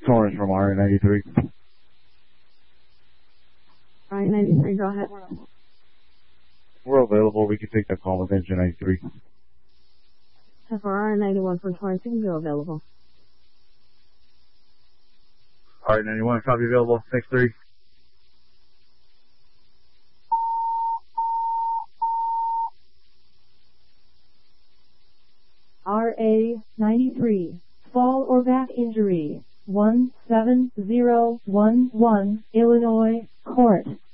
Torrance from RA93. RA93, go ahead. We're available. We can take that call with engine 93. For RA91 for Torrance, you can go available. RA91, copy available. Next 3. RA93, fall or back injury, 17011, Illinois, Court.